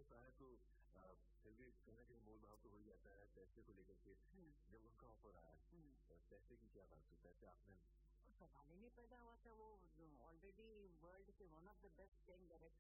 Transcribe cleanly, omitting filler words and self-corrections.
Offers आया तो फिर भी कहीं ना कहीं मोल भाव तो हो ही जाता है पैसे को लेकर के। जब उनका ऑफर आया पैसे की क्या बात हुई, पैसे आपने? सवाल ही नहीं पैदा हुआ था। वो ऑलरेडी वर्ल्ड के one of the best 10 director